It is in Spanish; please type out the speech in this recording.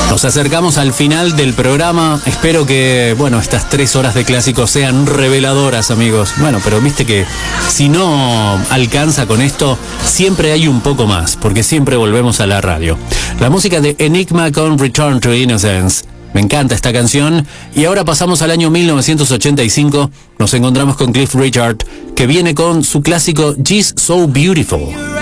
Nos acercamos al final del programa. Espero que, estas 3 horas de clásicos sean reveladoras, amigos. Pero viste que si no alcanza con esto, siempre hay un poco más, porque siempre volvemos a la radio. La música de Enigma con Return to Innocence. Me encanta esta canción. Y ahora pasamos al año 1985. Nos encontramos con Cliff Richard, que viene con su clásico She's So Beautiful.